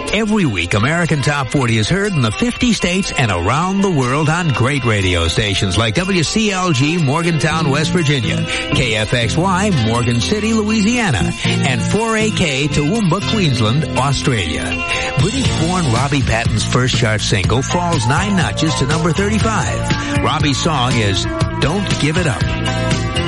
Every week, American Top 40 is heard in the 50 states and around the world on great radio stations like WCLG, Morgantown, West Virginia, KFXY, Morgan City, Louisiana, and 4AK Toowoomba, Queensland, Australia. British-born Robbie Patton's first chart single falls 9 notches to number 35. Robbie's song is Don't Give It Up.